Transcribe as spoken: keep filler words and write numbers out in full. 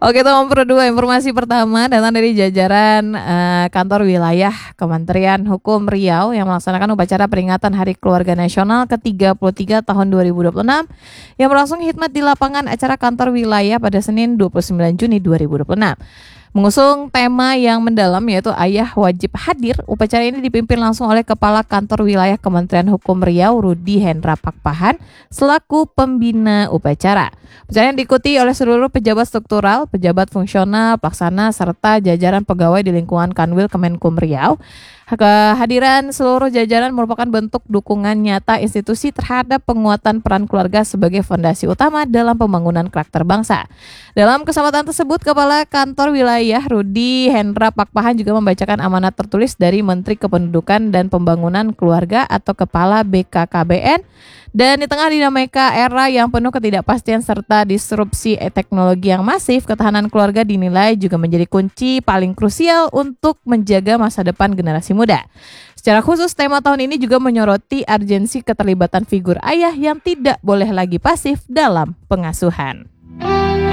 Oke, itu nomor dua. Informasi pertama datang dari jajaran uh, kantor wilayah Kementerian Hukum Riau yang melaksanakan upacara peringatan Hari Keluarga Nasional ke tiga puluh tiga tahun dua ribu dua puluh enam yang berlangsung khidmat di lapangan acara kantor wilayah pada Senin dua puluh sembilan Juni dua ribu dua puluh enam. Mengusung tema yang mendalam yaitu Ayah Wajib Hadir, upacara ini dipimpin langsung oleh Kepala Kantor Wilayah Kementerian Hukum Riau, Rudi Hendra Pakpahan, selaku pembina upacara. Upacara yang diikuti oleh seluruh pejabat struktural, pejabat fungsional, pelaksana, serta jajaran pegawai di lingkungan Kanwil Kemenkum Riau. Kehadiran seluruh jajaran merupakan bentuk dukungan nyata institusi terhadap penguatan peran keluarga sebagai fondasi utama dalam pembangunan karakter bangsa. Dalam kesempatan tersebut, Kepala Kantor Wilayah Rudi Hendra Pakpahan juga membacakan amanat tertulis dari Menteri Kependudukan dan Pembangunan Keluarga atau Kepala B K K B N. Dan di tengah dinamika era yang penuh ketidakpastian serta disrupsi teknologi yang masif, ketahanan keluarga dinilai juga menjadi kunci paling krusial untuk menjaga masa depan generasi muda. Secara khusus, tema tahun ini juga menyoroti urgensi keterlibatan figur ayah yang tidak boleh lagi pasif dalam pengasuhan.